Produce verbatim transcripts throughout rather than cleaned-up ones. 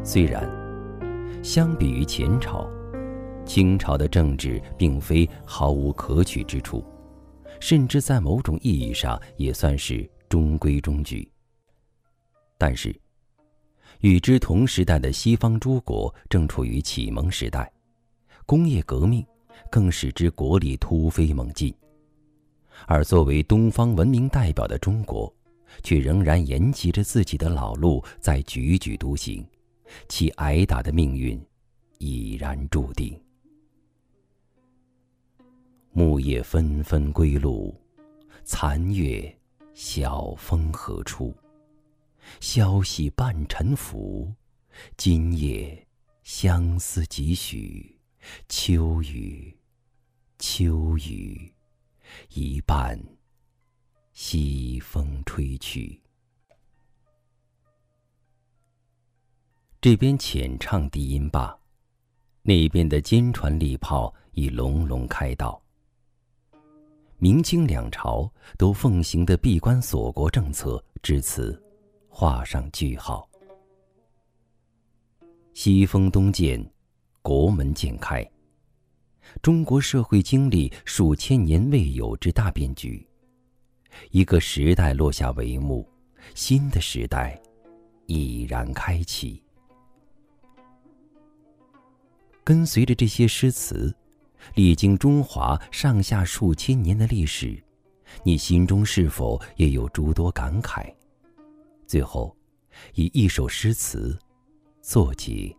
虽然相比于前朝，清朝的政治并非毫无可取之处，甚至在某种意义上也算是中规中矩。但是与之同时代的西方诸国正处于启蒙时代，工业革命更使之国力突飞猛进，而作为东方文明代表的中国，却仍然沿袭着自己的老路在踽踽独行，其挨打的命运已然注定。木叶纷纷归路，残月晓风何处？消息半沉浮，今夜相思几许？秋雨，秋雨，一半西风吹去。这边浅唱低音罢，那边的坚船利炮已隆隆开道。明清两朝都奉行的闭关锁国政策至此画上句号。西风东渐，国门渐开，中国社会经历数千年未有之大变局，一个时代落下帷幕，新的时代已然开启。跟随着这些诗词，历经中华上下数千年的历史，你心中是否也有诸多感慨？最后以一首诗词作结。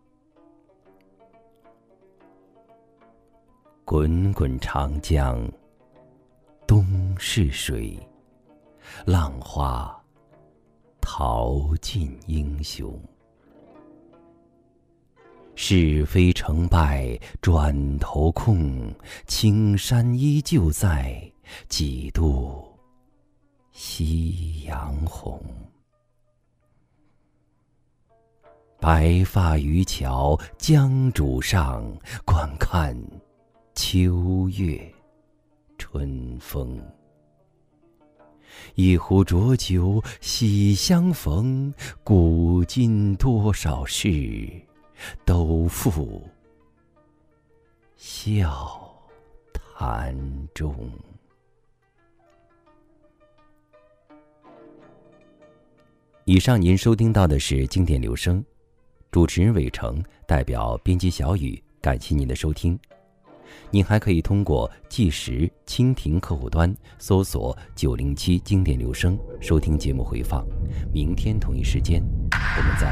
滚滚长江东逝水，浪花淘尽英雄。是非成败转头空，青山依旧在，几度夕阳红。白发渔樵江渚上，观看秋月春风。一壶浊酒喜相逢，古今多少事，都付笑谈中。以上您收听到的是经典留声，主持人伟成，代表编辑小雨，感谢您的收听。您还可以通过计时蜻蜓客户端搜索九零七经典留声收听节目回放。明天同一时间我们再